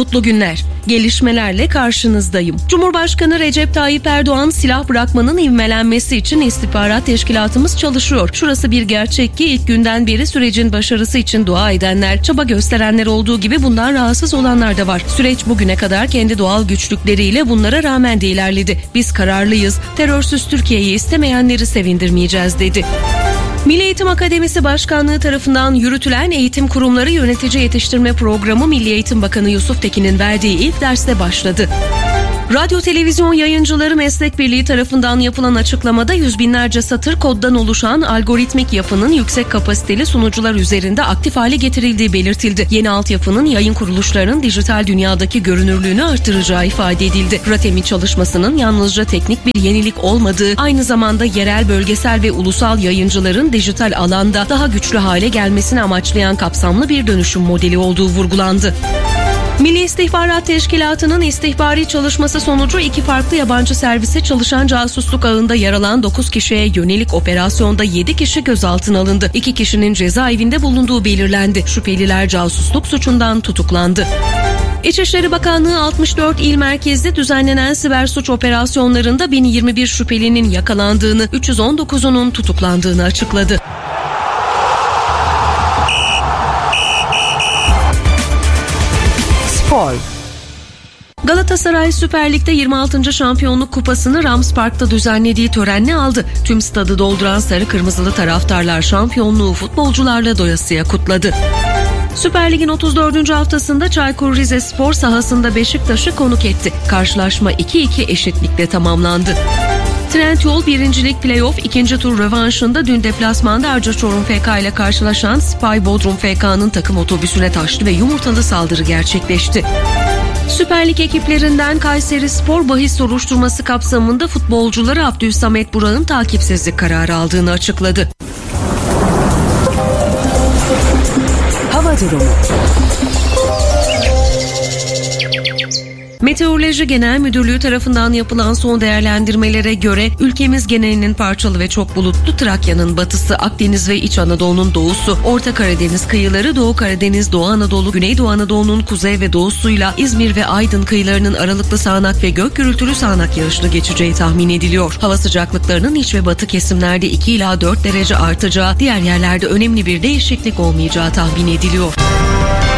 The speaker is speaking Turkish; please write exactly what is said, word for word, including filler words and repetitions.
Mutlu günler. Gelişmelerle karşınızdayım. Cumhurbaşkanı Recep Tayyip Erdoğan silah bırakmanın ivmelenmesi için istihbarat teşkilatımız çalışıyor. Şurası bir gerçek ki ilk günden beri sürecin başarısı için dua edenler, çaba gösterenler olduğu gibi bundan rahatsız olanlar da var. Süreç bugüne kadar kendi doğal güçlükleriyle bunlara rağmen de ilerledi. Biz kararlıyız. Terörsüz Türkiye'yi istemeyenleri sevindirmeyeceğiz dedi. Milli Eğitim Akademisi Başkanlığı tarafından yürütülen Eğitim Kurumları Yönetici Yetiştirme Programı Milli Eğitim Bakanı Yusuf Tekin'in verdiği ilk derste başladı. Radyo Televizyon Yayıncıları Meslek Birliği tarafından yapılan açıklamada yüz binlerce satır koddan oluşan algoritmik yapının yüksek kapasiteli sunucular üzerinde aktif hale getirildiği belirtildi. Yeni altyapının yayın kuruluşlarının dijital dünyadaki görünürlüğünü artıracağı ifade edildi. RATEM'in çalışmasının yalnızca teknik bir yenilik olmadığı, aynı zamanda yerel, bölgesel ve ulusal yayıncıların dijital alanda daha güçlü hale gelmesini amaçlayan kapsamlı bir dönüşüm modeli olduğu vurgulandı. Milli İstihbarat Teşkilatı'nın istihbari çalışması sonucu iki farklı yabancı servise çalışan casusluk ağında yer alan dokuz kişiye yönelik operasyonda yedi kişi gözaltına alındı. iki kişinin cezaevinde bulunduğu belirlendi. Şüpheliler casusluk suçundan tutuklandı. İçişleri Bakanlığı altmış dört il merkezde düzenlenen siber suç operasyonlarında bin yirmi bir şüphelinin yakalandığını, üç yüz on dokuzunun tutuklandığını açıkladı. Spor. Galatasaray Süper Lig'de yirmi altıncı Şampiyonluk Kupası'nı Rams Park'ta düzenlediği törenle aldı. Tüm stadı dolduran sarı kırmızılı taraftarlar şampiyonluğu futbolcularla doyasıya kutladı. Süper Lig'in otuz dördüncü haftasında Çaykur Rizespor sahasında Beşiktaş'ı konuk etti. Karşılaşma iki iki eşitlikle tamamlandı. Trendyol birincilik Playoff ikinci tur rövanşında dün deplasmanda Arca Çorum F K ile karşılaşan Spy Bodrum F K'nın takım otobüsüne taştı ve yumurtalı saldırı gerçekleşti. Süper Lig ekiplerinden Kayserispor bahis soruşturması kapsamında futbolcuları Abdülsamet Burak'ın takipsizlik kararı aldığını açıkladı. Hava durumu. Meteoroloji Genel Müdürlüğü tarafından yapılan son değerlendirmelere göre ülkemiz genelinin parçalı ve çok bulutlu, Trakya'nın batısı, Akdeniz ve İç Anadolu'nun doğusu, Orta Karadeniz kıyıları, Doğu Karadeniz, Doğu Anadolu, Güneydoğu Anadolu'nun kuzey ve doğusuyla İzmir ve Aydın kıyılarının aralıklı sağanak ve gök gürültülü sağanak yağışlı geçeceği tahmin ediliyor. Hava sıcaklıklarının iç ve batı kesimlerde iki ila dört derece artacağı, diğer yerlerde önemli bir değişiklik olmayacağı tahmin ediliyor.